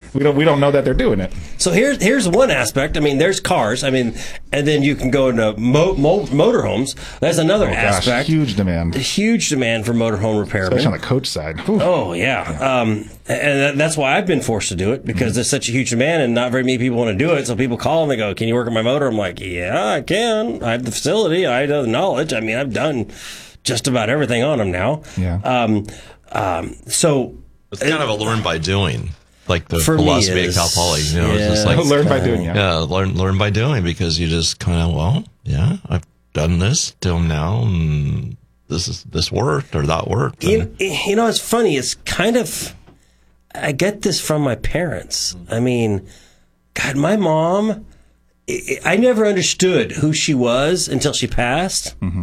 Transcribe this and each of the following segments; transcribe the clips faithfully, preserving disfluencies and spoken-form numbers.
we don't we don't know that they're doing it. So here's here's one aspect. I mean, there's cars. I mean, and then you can go into mo- mo- motorhomes. That's another oh, aspect. Gosh, huge demand. Huge demand for motorhome repairmen. Especially on the coach side. Whew. Oh yeah, yeah. Um, and that's why I've been forced to do it because mm-hmm. there's such a huge demand and not very many people want to do it. So people call and they go, "Can you work on my motor?" I'm like, "Yeah, I can. I have the facility. I have the knowledge. I mean, I've done just about everything on them now." Yeah. Um, um, so it's kind of a learn by doing, like the for philosophy me of Cal Poly. You know, yeah, it's just like learn by doing. Yeah. yeah, learn learn by doing because you just kind of well, yeah, I've done this till now, and this is this worked or that worked. You, you know, it's funny. It's kind of I get this from my parents. I mean, God, my mom. I never understood who she was until she passed. Mm-hmm.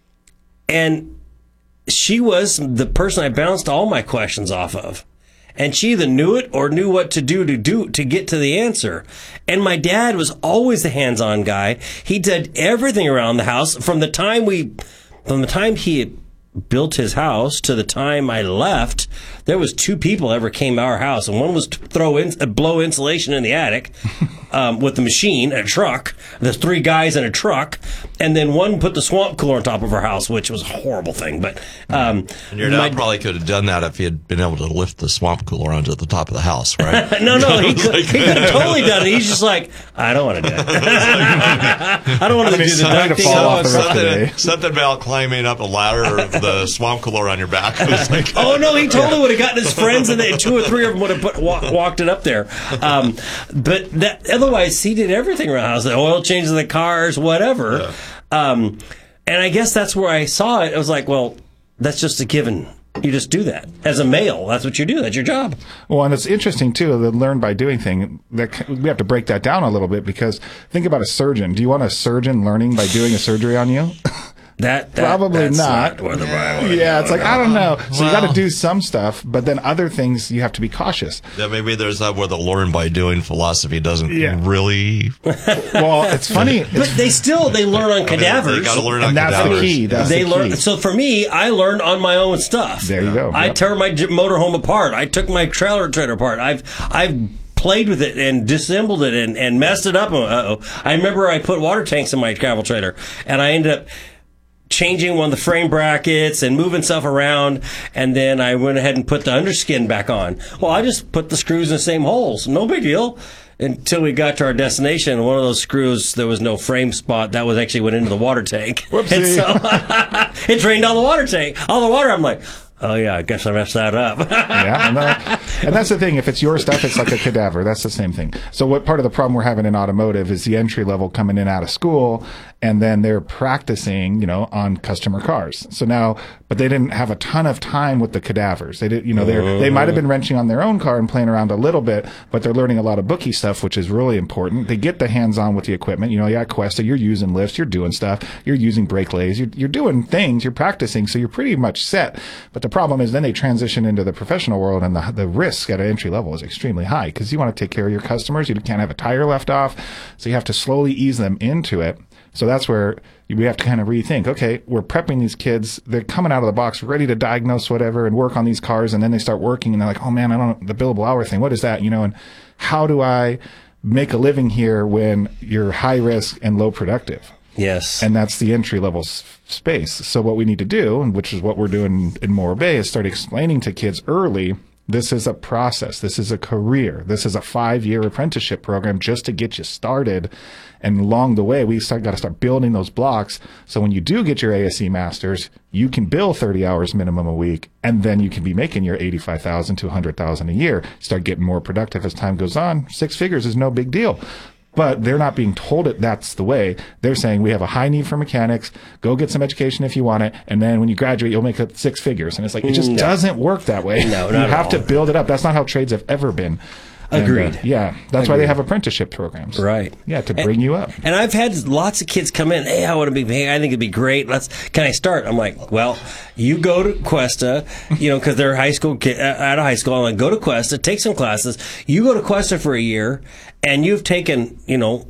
And she was the person I bounced all my questions off of. And she either knew it or knew what to do to do to get to the answer. And my dad was always the hands-on guy. He did everything around the house from the time we, from the time he built his house to the time I left. There was two people ever came to our house, and one was to throw in, blow insulation in the attic um, with the machine, a truck. There's three guys in a truck, and then one put the swamp cooler on top of our house, which was a horrible thing. But um, and your dad my, probably could have done that if he had been able to lift the swamp cooler onto the top of the house, right? no, no, he could, like, he could have totally done it. He's just like, I don't want to do it. I don't want to do the ducting. So, something, something about climbing up a ladder or the swamp cooler on your back. Was like, oh no, he totally would have gotten his friends, and they, two or three of them would have put, walk, walked it up there. Um, but that, otherwise, he did everything around the house, the oil changes in the cars, whatever. Yeah. Um, and I guess that's where I saw it. I was like, well, that's just a given. You just do that as a male. That's what you do. That's your job. Well, and it's interesting too, the learn by doing thing. That we have to break that down a little bit because think about a surgeon. Do you want a surgeon learning by doing a surgery on you? That, that probably that's not. not where the Bible yeah, it's like I don't know. So well, you got to do some stuff, but then other things you have to be cautious. Yeah, maybe there's that where the learn by doing philosophy doesn't yeah. really. Well, it's funny, it's, but they still they learn on cadavers. I mean, they got to learn and on that's cadavers. the key. That's they the learn. key. So for me, I learned on my own stuff. There you go. I yep. tear my motorhome apart. I took my trailer trailer apart. I've I've played with it and disassembled it and, and messed it up. Uh-oh. I remember I put water tanks in my travel trailer, and I ended up changing one of the frame brackets and moving stuff around, and then I went ahead and put the underskin back on. Well, I just put the screws in the same holes. No big deal. Until we got to our destination, one of those screws, there was no frame spot. That was actually went into the water tank. Whoopsie. And so it drained all the water tank. All the water, I'm like, oh, yeah, I guess I messed that up. yeah, and, that, and that's the thing. If it's your stuff, it's like a cadaver. That's the same thing. So what part of the problem we're having in automotive is the entry level coming in out of school, and then they're practicing, you know, on customer cars. So now, but they didn't have a ton of time with the cadavers. They did, you know, they they might have been wrenching on their own car and playing around a little bit, but they're learning a lot of bookie stuff, which is really important. They get the hands-on with the equipment. You know, yeah, Cuesta, you're using lifts, you're doing stuff, you're using brake lays, you're, you're doing things, you're practicing, so you're pretty much set. But the problem is then they transition into the professional world, and the the risk at an entry level is extremely high because you want to take care of your customers. You can't have a tire left off, so you have to slowly ease them into it. So that's where we have to kind of rethink, okay, we're prepping these kids. They're coming out of the box ready to diagnose whatever and work on these cars. And then they start working and they're like, oh man, I don't know, the billable hour thing. What is that? You know, and how do I make a living here when you're high risk and low productive? Yes. And that's the entry level s- space. So what we need to do, and which is what we're doing in Morro Bay, is start explaining to kids early, this is a process. This is a career. This is a five-year apprenticeship program just to get you started. And along the way, we start, got to start building those blocks. So when you do get your A S E masters, you can bill thirty hours minimum a week, and then you can be making your eighty-five thousand to one hundred thousand a year. Start getting more productive as time goes on. Six figures is no big deal. But they're not being told it that's the way. They're saying we have a high need for mechanics. Go get some education if you want it. And then when you graduate, you'll make it six figures. And it's like, it just no. doesn't work that way. No, not you at have all. to build it up. That's not how trades have ever been. Agreed. And, uh, yeah. That's Agreed. why they have apprenticeship programs. Right. Yeah, to bring and, you up. And I've had lots of kids come in, hey, I want to be, hey, I think it'd be great. Let's, can I start? I'm like, well, you go to Cuesta, you know, because they're high school kid, out of high school. I'm like, go to Cuesta, take some classes. You go to Cuesta for a year, and you've taken, you know,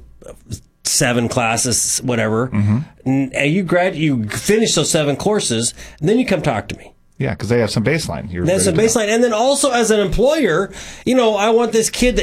seven classes, whatever, mm-hmm. and you grad, you finish those seven courses, and then you come talk to me. Yeah, because they have some baseline. You're That's a ready to go. baseline. And then also as an employer, you know, I want this kid that